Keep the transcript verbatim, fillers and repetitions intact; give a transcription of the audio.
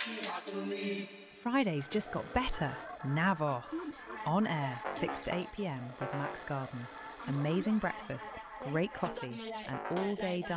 Fridays just got better. Navos. On air, six to eight p m with Max Garden. Amazing breakfast, great coffee, and all-day